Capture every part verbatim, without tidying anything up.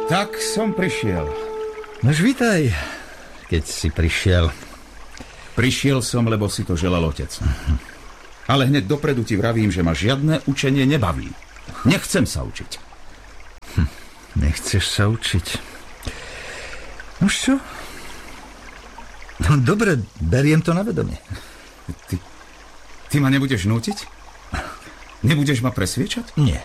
Tak som prišiel. Nož vítaj, keď si prišiel. Prišiel som, lebo si to želal otec. Uh-huh. Ale hneď dopredu ti vravím, že ma žiadne učenie nebaví. Nechcem sa učiť. Hm, nechceš sa učiť? Nož čo? No, dobre, beriem to na vedomie. Ty, ty ma nebudeš nútiť? Nebudeš ma presviečať? Nie.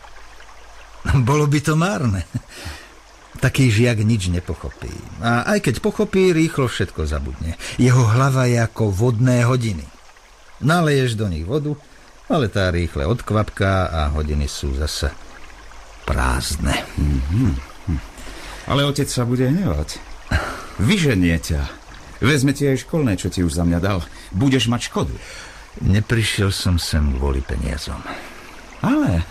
Bolo by to márne. Taký žiak nič nepochopí. A aj keď pochopí, rýchlo všetko zabudne. Jeho hlava je ako vodné hodiny. Naleješ do nich vodu, ale tá rýchle odkvapká a hodiny sú zasa prázdne. Mm-hmm. Ale otec sa bude hnevať. Vyženie ťa. Vezme ti aj školné, čo ti už za mňa dal. Budeš mať škodu. Neprišiel som sem kvôli peniazom. Ale...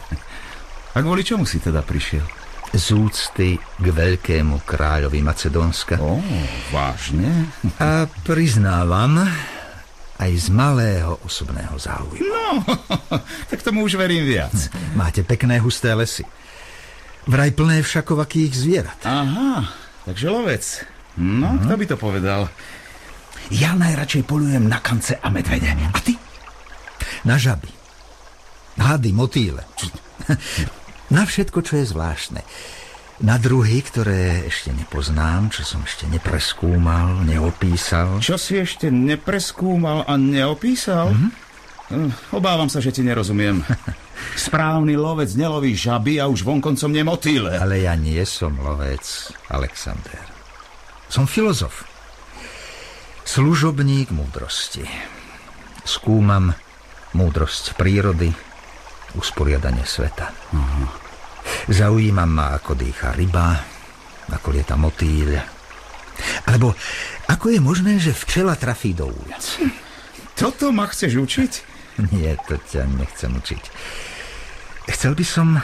A kvôli čomu si teda prišiel? Z úcty k veľkému kráľovi Macedónska. Ó, vážne? A priznávam, aj z malého osobného záujmu. No, tak tomu už verím viac. Máte pekné husté lesy. Vraj plné všakovakých zvierat. Aha, takže lovec. No, kto by to povedal? Ja najradšej polujem na kance a medvede. A ty? Na žaby. Hady, motýle. Na všetko, čo je zvláštne. Na druhy, ktoré ešte nepoznám, čo som ešte nepreskúmal, neopísal. Čo si ešte nepreskúmal a neopísal? Mm-hmm. Obávam sa, že ti nerozumiem. Správny lovec neloví žaby a už vonkoncom nemotýle. Ale ja nie som lovec, Alexander. Som filozof. Služobník múdrosti. Skúmam múdrosť prírody, usporiadanie sveta. Uh-huh. Zaujíma ma, ako dýcha ryba, ako lieta motýľ. Alebo ako je možné, že včela trafí do úľac. Toto ma chceš učiť? Nie, to ťa nechcem učiť. Chcel by som,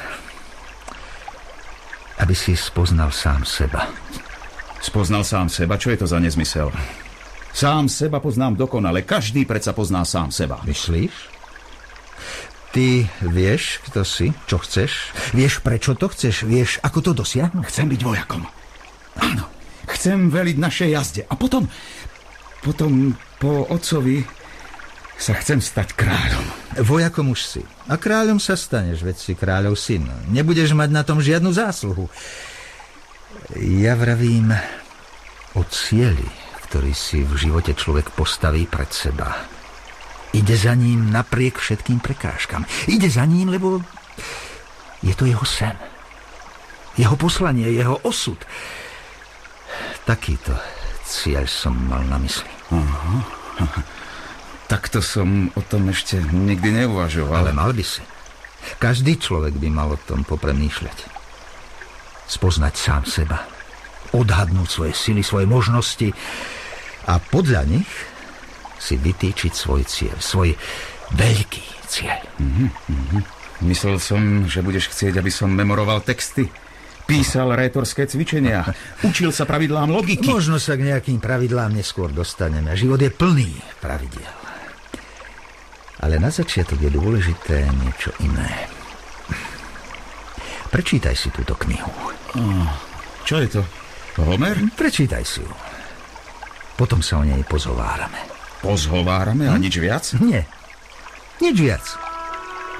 aby si spoznal sám seba. Spoznal sám seba? Čo je to za nezmysel? Sám seba poznám dokonale. Každý predsa pozná sám seba. Myslíš? Ty vieš, kto si, čo chceš? Vieš, prečo to chceš? Vieš, ako to dosiahnuť? Chcem byť vojakom. Áno. Chcem veliť našej jazde. A potom, potom po otcovi sa chcem stať kráľom. Vojakom už si. A kráľom sa staneš, veď si kráľov syn. Nebudeš mať na tom žiadnu zásluhu. Ja vravím o cieli, ktorý si v živote človek postaví pred seba. Ide za ním napriek všetkým prekážkam. Ide za ním, lebo je to jeho sen. Jeho poslanie, jeho osud. Takýto cieľ som mal na mysli. Aha. Takto som o tom ešte nikdy neuvažoval. Ale mal by si. Každý človek by mal o tom popremýšľať. Spoznať sám seba. Odhadnúť svoje sily, svoje možnosti a podľa nich si vytýčiť svoj cieľ, svoj veľký cieľ. Mm-hmm, mm-hmm. Myslel som, že budeš chcieť, aby som memoroval texty, písal rétorské cvičenia, učil sa pravidlám logiky. Možno sa k nejakým pravidlám neskôr dostaneme. Život je plný pravidiel. Ale na začiatok je dôležité niečo iné. Prečítaj si túto knihu. Oh, čo je to? Homer? Prečítaj si ju. Potom sa o nej pozhovárame. Pozhovárame a nič viac? Nie, nič viac.